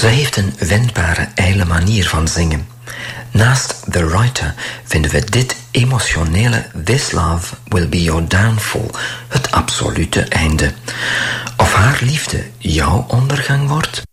Ze heeft een wendbare, ijle manier van zingen. Naast The Writer vinden we dit emotionele This Love Will Be Your Downfall het absolute einde. Of haar liefde jouw ondergang wordt?